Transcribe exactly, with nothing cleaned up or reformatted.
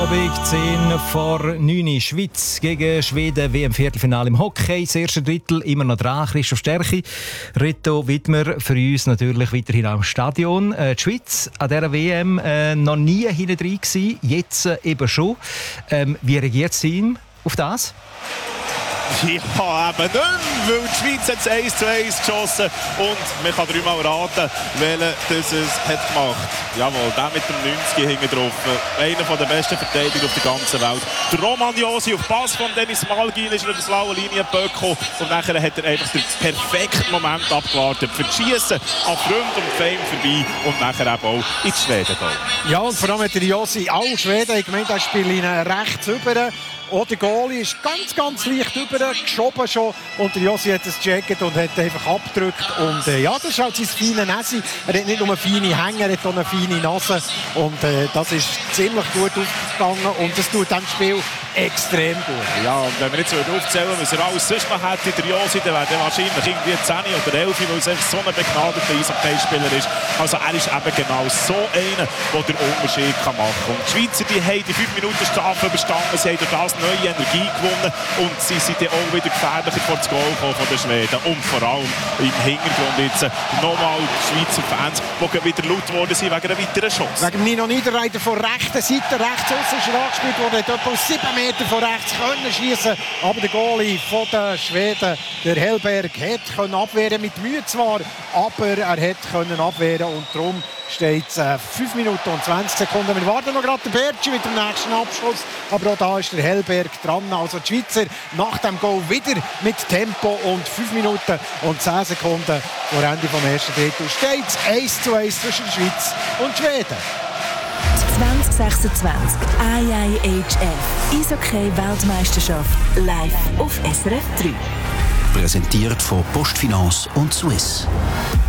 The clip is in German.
zehn vor neun. Schweiz gegen Schweden, W M-Viertelfinale im Hockey. Das erste Drittel immer noch dran. Christoph Stärchi, Reto Widmer, für uns natürlich weiterhin am Stadion. Äh, die Schweiz an dieser W M äh, noch nie hinten drin gewesen, jetzt äh, eben schon. Ähm, wie reagiert das Team auf das? Ja, eben nicht, weil die Schweiz hat eins zu eins geschossen und man kann dreimal raten, welcher das es hat gemacht. Jawohl, der mit dem neunzig hinten drauf. Einer der besten Verteidiger auf der ganzen Welt. Der Roman Josi auf Pass von Dennis Malgin ist über die blaue Linie Böcko und nachher hat er einfach den perfekten Moment abgewartet für das Schiessen an Freund und Fame vorbei und nachher eben auch ins Schweden. Ja, und vor allem hat der Josi alle Schweden, ich meine, er spielt ihn rechts rüber. Oh, der Goalie ist ganz, ganz leicht rüber geschoben schon und der Josi hat das gecheckt und hat einfach abgedrückt. Und äh, ja, das ist halt sein feiner Nase. Er hat nicht nur feine Hänge, er hat auch eine feine Nase. Und äh, das ist ziemlich gut aufgegangen und das tut dem Spiel extrem gut. Ja, und wenn wir jetzt aufzählen, was er alles sonst noch hätte, der Josi, dann wäre er wahrscheinlich irgendwie zehn oder elf, weil es einfach so ein begnadeter Eishockeyspieler ist. Also er ist eben genau so einer, der den Unterschied machen kann. Und die Schweizer, die haben die fünf Minuten Strafe überstanden, sie haben durch das neue Energie gewonnen und sie sind dann auch wieder gefährlicher vor das Goal gekommen von den Schweden. Und vor allem im Hintergrund jetzt nochmal die Schweizer Fans, die wieder laut geworden sind wegen einer weiteren Chance. Wegen Nino Niederreiter von rechter Seite, rechts aussen ist er angespielt worden, hat etwa sieben Meter von rechts können schiessen, aber der Goalie von den Schweden, der Hellberg, hat können abwehren, mit Mühe zwar, aber er hat können abwehren und darum steht es äh, fünf Minuten und zwanzig Sekunden. Wir warten noch gerade den Bertschi mit dem nächsten Abschluss, aber auch da ist der Hellberg dran. Also die Schweizer nach dem Goal wieder mit Tempo und fünf Minuten und zehn Sekunden vor Ende vom ersten Drittel steht es eins zu eins zwischen der Schweiz und Schweden. zwanzig sechsundzwanzig I I H F Eishockey-Weltmeisterschaft live auf S R F drei. Präsentiert von Postfinance und Swiss.